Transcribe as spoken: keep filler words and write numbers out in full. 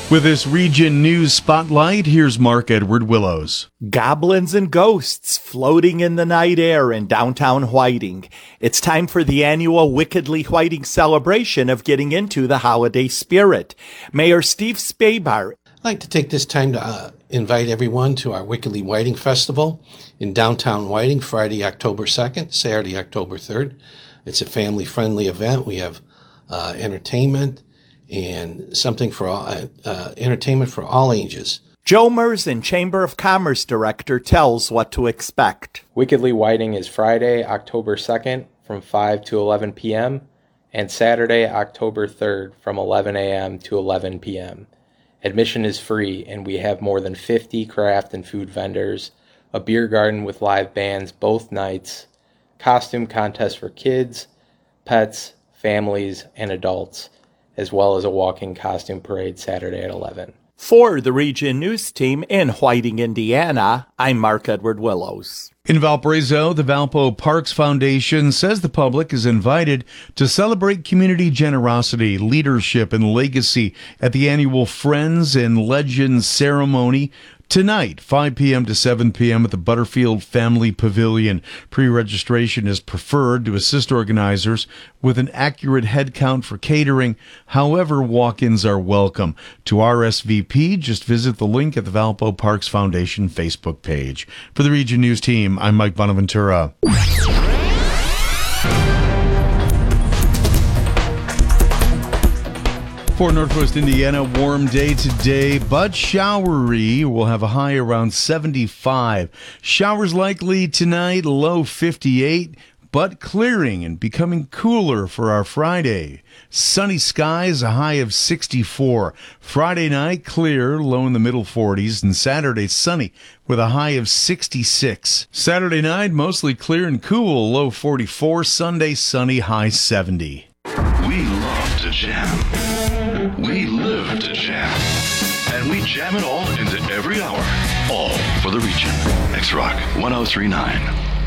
With this region news spotlight, here's Mark Edward Willows. Goblins and ghosts floating in the night air in downtown Whiting. It's time for the annual Wickedly Whiting celebration of getting into the holiday spirit. Mayor Steve Spabar. I'd like to take this time to uh, invite everyone to our Wickedly Whiting Festival in downtown Whiting, Friday, October second, Saturday, October third. It's a family-friendly event. We have uh, entertainment and something for all, uh, uh, entertainment for all ages. Joe Merzen, Chamber of Commerce Director, tells what to expect. Wickedly Whiting is Friday, October second from five to eleven p.m. and Saturday, October third from eleven a.m. to eleven p.m. Admission is free, and we have more than fifty craft and food vendors, a beer garden with live bands both nights, costume contests for kids, pets, families, and adults, as well as a walking costume parade Saturday at eleven. For the Region News Team in Whiting, Indiana, I'm Mark Edward Willows. In Valparaiso, the Valpo Parks Foundation says the public is invited to celebrate community generosity, leadership, and legacy at the annual Friends and Legends ceremony tonight, five p.m. to seven p.m. at the Butterfield Family Pavilion. Pre-registration is preferred to assist organizers with an accurate head count for catering. However, walk-ins are welcome. To R S V P, just visit the link at the Valpo Parks Foundation Facebook page. For the Region News Team, I'm Mike Bonaventura. For Northwest Indiana, warm day today, but showery. We'll have a high around seventy-five. Showers likely tonight, low fifty-eight, but clearing and becoming cooler for our Friday. Sunny skies, a high of sixty-four. Friday night, clear, low in the middle forties, and Saturday, sunny with a high of sixty-six. Saturday night, mostly clear and cool, low forty-four. Sunday, sunny, high seventy. We love to jam. We live to jam. And we jam it all into every hour. All for the region. X-Rock one oh three point nine.